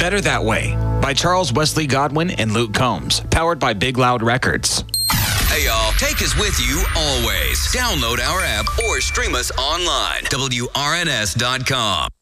Better That Way by Charles Wesley Godwin and Luke Combs, powered by Big Loud Records. Hey, y'all. Take us with you always. Download our app or stream us online. WRNS.com.